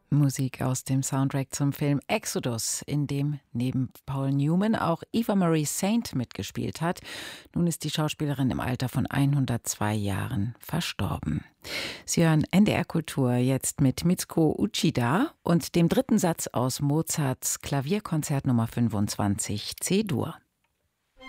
Musik aus dem Soundtrack zum Film Exodus, in dem neben Paul Newman auch Eva Marie Saint mitgespielt hat. Nun ist die Schauspielerin im Alter von 102 Jahren verstorben. Sie hören NDR Kultur jetzt mit Mitsuko Uchida und dem dritten Satz aus Mozarts Klavierkonzert Nummer 25 C-Dur.